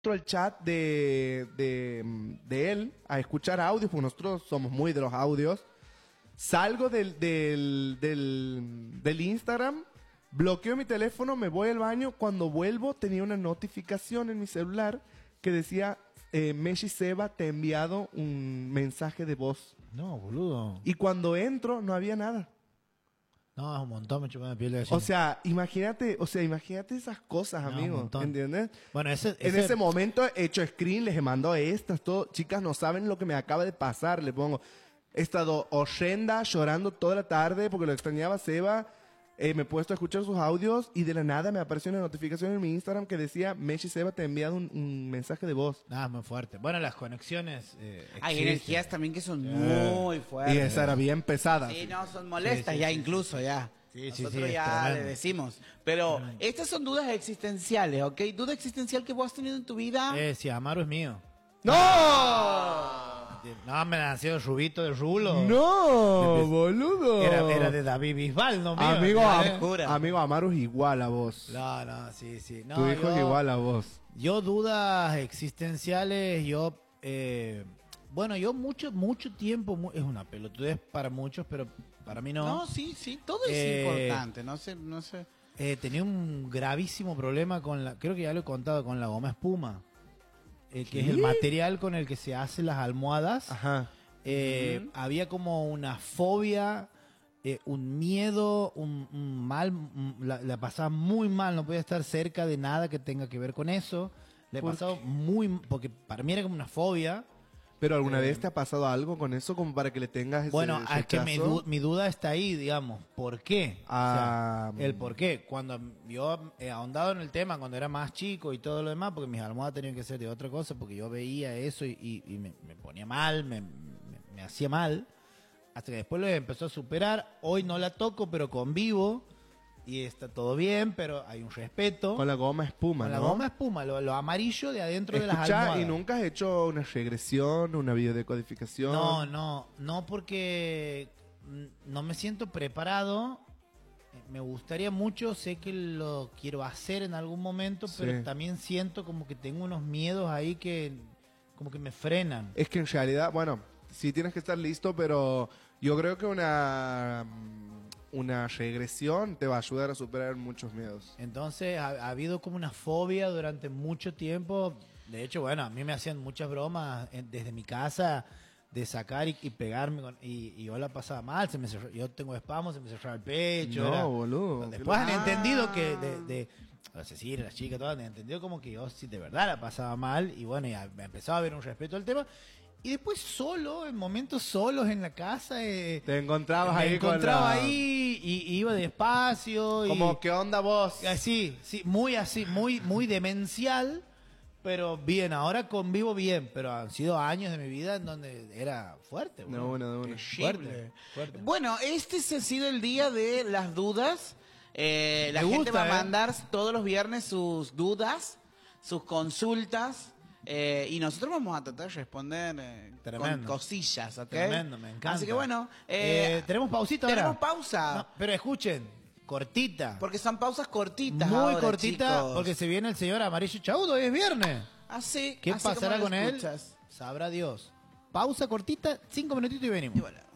entro al chat de él a escuchar audios, porque nosotros somos muy de los audios. Salgo del Instagram, bloqueo mi teléfono, me voy al baño. Cuando vuelvo tenía una notificación en mi celular que decía, Meshi Seba te ha enviado un mensaje de voz. No, boludo. Y cuando entro no había nada. No, es un montón, me chupé la piel de gallina. O sea, imagínate esas cosas, No, amigo, un montón. ¿entiendes? Bueno, En ese momento he hecho screen, les he mandado estas, todo. Chicas, no saben lo que me acaba de pasar, le pongo. He estado horrenda, llorando toda la tarde porque lo extrañaba a Seba. Me he puesto a escuchar sus audios y de la nada me apareció una notificación en mi Instagram que decía, Meshi Seba te ha enviado un mensaje de voz. Nada, muy fuerte. Bueno, las conexiones Hay existen. energías también que son muy fuertes. Y esa era bien pesada. Sí, no, son molestas Sí, ya sí, incluso, ya. Sí, sí, Nosotros sí, ya es tremendo. le decimos. Pero estas son dudas existenciales, ¿ok? Duda existencial que vos has tenido en tu vida. Si Amaru es mío. ¡No! No, me nació Rubito de Rulo. ¡No, boludo! Era de David Bisbal, no mío. Amigo Amaru es igual a vos. No, sí. No, Tu hijo yo- es igual a vos. Yo dudas existenciales, bueno, yo mucho tiempo, es una pelotudez para muchos, pero para mí no. No, sí, todo es importante. No sé. Tenía un gravísimo problema creo que ya lo he contado, con la goma espuma, que es el material con el que se hacen las almohadas. Ajá. Había como una fobia, un miedo, un mal, la pasaba muy mal, no podía estar cerca de nada que tenga que ver con eso. Le he ¿Por pasado porque para mí era como una fobia. ¿Pero alguna vez te ha pasado algo con eso como para que le tengas ese Bueno, es que rechazo? mi duda está ahí, digamos. ¿Por qué? Ah, O sea, el por qué. Cuando yo he ahondado en el tema, cuando era más chico y todo lo demás, porque mis almohadas tenían que ser de otra cosa, porque yo veía eso y me ponía mal, me hacía mal. Hasta que después lo empezó a superar. Hoy no la toco, pero convivo. Y está todo bien, pero hay un respeto. Con la goma espuma, Con ¿no? la goma espuma, lo amarillo de adentro de las Escuchá, almohadas. ¿y nunca has hecho una regresión, una biodecodificación? No, porque no me siento preparado. Me gustaría mucho, sé que lo quiero hacer en algún momento, Sí. pero también siento como que tengo unos miedos ahí que como que me frenan. Es que en realidad, bueno, sí tienes que estar listo, pero yo creo que una regresión te va a ayudar a superar muchos miedos. Entonces ha habido como una fobia durante mucho tiempo. De hecho, bueno, a mí me hacían muchas bromas desde mi casa de sacar y pegarme y yo la pasaba mal, yo tengo espasmos, se me cerraba el pecho. No, boludo. Después han entendido que las Cecilia, las chicas, todas han entendido como que yo sí de verdad la pasaba mal y bueno, ya me empezaba a haber un respeto al tema. Y después solo, en momentos solos en la casa, Te encontrabas me ahí encontraba con la... ahí y iba despacio. Como, ¿qué onda vos? Así, muy demencial, pero bien, ahora convivo bien, pero han sido años de mi vida en donde era fuerte. De una. Fuerte. Bueno, este se ha sido el día de las dudas. La gente gusta, va a mandar todos los viernes sus dudas, sus consultas. Y nosotros vamos a tratar de responder con Tremendo. cosillas, ¿ok? Tremendo, me encanta. Así que bueno, ¿tenemos pausita ahora? tenemos pausa. No, pero escuchen, cortita. Porque son pausas cortitas. Muy ahora, cortita, chicos. porque se viene el señor Amarillo Chaudo, hoy es viernes. Así, ¿Qué así pasará como con lo él? escuchas. Sabrá Dios. Pausa cortita, 5 minutitos y venimos. Y bueno.